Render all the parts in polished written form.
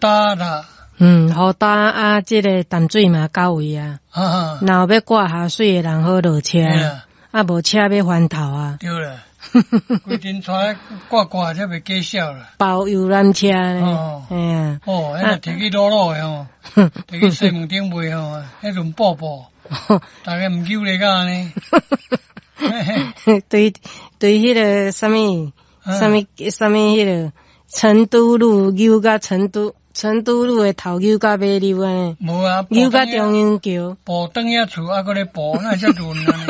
大啦。 雨大啊，这个淡水嘛到位啊。然后要挂下水的人好落车，啊无车要翻头啊。 对啦，规阵出来挂才袂计少啦。 包游览车呢，啊。 迄摕去路路的吼，摕去西门町卖吼，迄轮布布，大家毋揪嚟噶呢。 对迄个什么迄个成都路揪甲成都路的头揪甲尾溜安尼， 无啊， 揪甲中央桥， 步转遐厝还搁咧步，那才轮啊呢。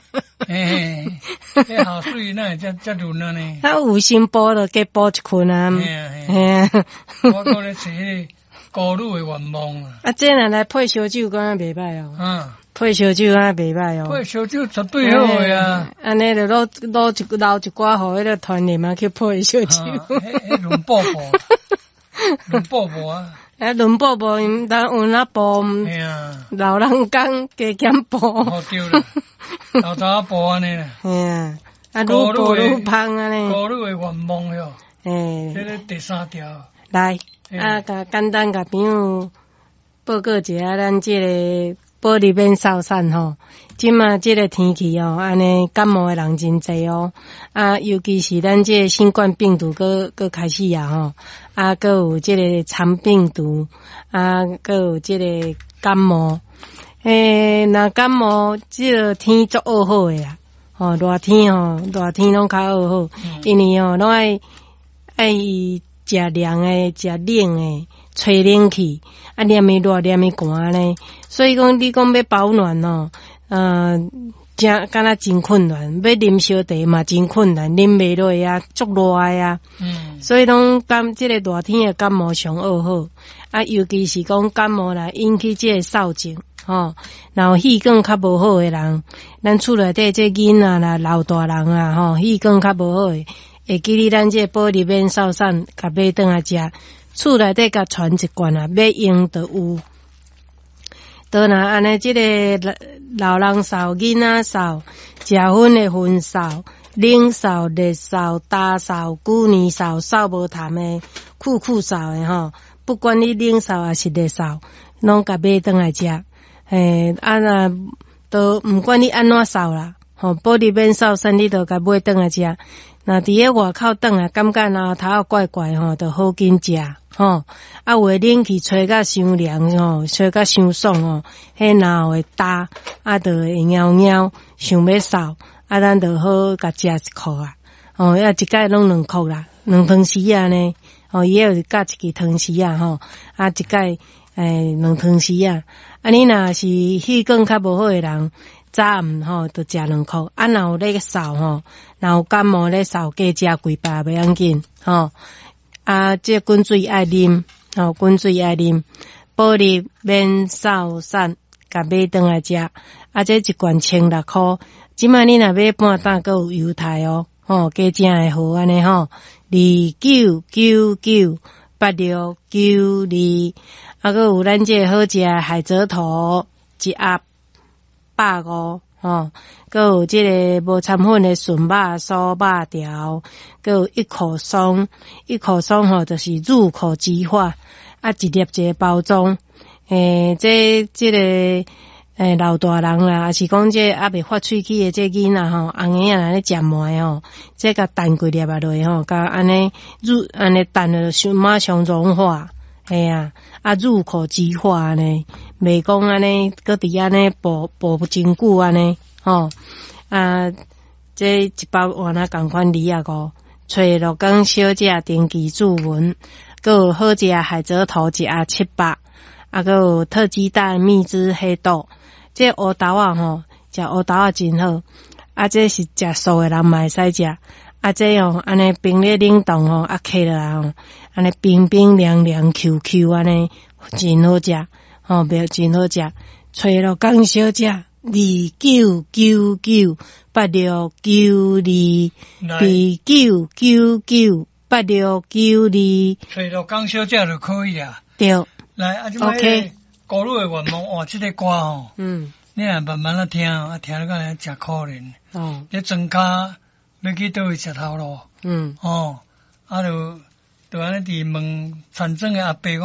迄下水那才轮啊呢。 他有心步就加步一困啊。 我搁咧找迄个高路的愿望啊。 啊，这若来配烧酒，敢若袂歹哦。配烧酒敢若袂歹哦。 配烧酒绝对好个啊。 安尼就捞一寡互迄个团员啊去配烧酒。 迄轮布布。轮布布啊！ 轮布布，毋当有那布，老人讲加减布。 对啦，老早布安尼啦。 愈布愈芳安尼。 高路的愿望哟。这个第3条。 来，简单甲朋友报告一下，咱这个保利免扫散吼。即马这个天气哦，安尼感冒的人真侪哦。尤其是咱这个新冠病毒搁开始啊吼，搁有这个肠病毒，搁有这个感冒。若感冒，这个天足恶好诶啦。热天拢较恶好，因为拢爱食凉诶，食冷诶，吹冷气，念伊热念伊寒呢。所以讲，你讲要保暖哦。敢若真困难，要啉烧茶嘛真困难，啉袂落啊，足热啊。所以拢这个热天的感冒上恶好，尤其是讲感冒来引起这个扫症，然后气管较无好的人，咱厝内底这囡仔啦、老大人啊，气管较无好的，会记哩咱这保利免扫散，甲买转来食，厝内底甲传一罐啊，要用就有。倒若安尼，这个老人扫、囡仔扫、食薰的薰扫、冷扫、热扫、大扫、旧年扫、扫无痰的、酷扫的吼，不管你冷扫还是热扫，拢甲买转来食。都毋管你安怎扫啦，保利免扫散，你都甲买转来食。若伫咧外口转来，感觉若头怪怪就好紧食。有的冷气吹甲伤凉吹甲伤爽迄若会焦，就会猫猫想要扫，咱就好甲食一箍啊。一届拢2箍啦，2汤匙啊呢。伊有加一支汤匙啊一届2汤匙啊。你若是气管较无好的人，早暗就食2箍。若有咧扫若有感冒咧扫，加食几包袂要紧这滚水爱啉，滚水爱啉，保利免扫散，甲买转来食。这一罐16箍，即摆你若买半担，阁有优待加正会好安尼29998692，阁有咱这好食海蜇头一盒150。阁有这个无掺粉的笋肉、酥肉条，阁有一口松就是入口即化，一粒一个包装。这个老大人啦，还是讲这未发喙齿的这囡仔红眼仔咧食糜这甲蛋几粒落甲安尼蛋就马上融化，入口即化呢，袂讲安尼搁伫安尼保真久安尼这一包换那共款2.5，找鹿港小姐登记注文，搁有好食海蜇头一盒700，搁有特鸡蛋蜜汁黑豆，这乌豆食乌豆真好，这是食素的人嘛会使食，这安尼冰咧冷冻客落来安尼冰冰凉凉 QQ 安尼真好食真好食，找鹿港小姐。2999869229998692， 找鹿港小姐就可以啊。 对， 来这摆高路的愿望这个歌你若慢慢听听了敢真可怜。你庄脚要去倒位食头路。就安尼伫问田庄的阿伯讲。